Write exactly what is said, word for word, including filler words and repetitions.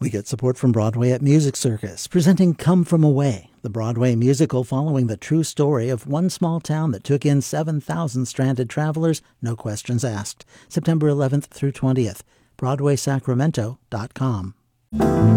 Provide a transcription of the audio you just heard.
We get support from Broadway at Music Circus, presenting Come From Away, the Broadway musical following the true story of one small town that took in seven thousand stranded travelers, no questions asked. September eleventh through twentieth. Broadway Sacramento dot com.